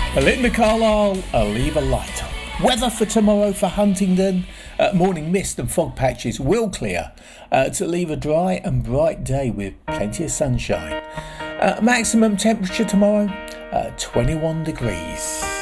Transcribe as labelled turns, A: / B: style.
A: Linda Carlisle, I'll leave a light on. Weather for tomorrow for Huntingdon. Morning mist and fog patches will clear to leave a dry and bright day with plenty of sunshine. Maximum temperature tomorrow, 21 degrees.